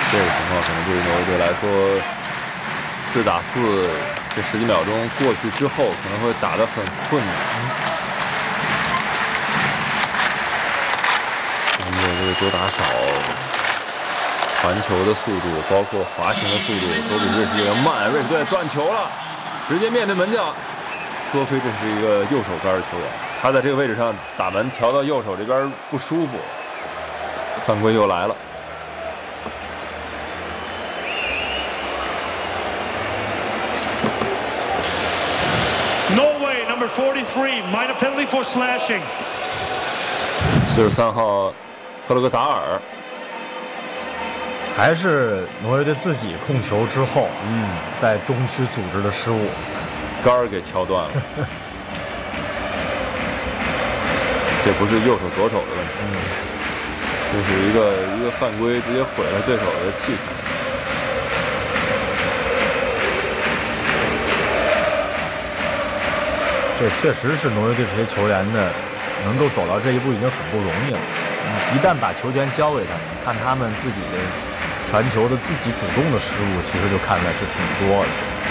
这个情况可能对于挪威队来说，4打4这10几秒钟过去之后，可能会打得很困难。因为这个多打少，传球的速度，包括滑行的速度，都比瑞士队要慢。瑞士队断球了，直接面对门将。多亏这是一个右手杆的球员，他在这个位置上打门调到右手这边不舒服，犯规又来了。 Norway number 43 minor penalty for slashing. 43号赫勒格达尔， 还是挪威队自己控球之后，在中区组织的失误， 杆儿给敲断了。这不是右手左手的问题，这是一个犯规，直接毁了对手的器材。 这确实是挪威队这些球员的能够走到这一步已经很不容易了。一旦把球权交给他们，看他们自己的传球的自己主动的失误，其实就看出来是挺多的。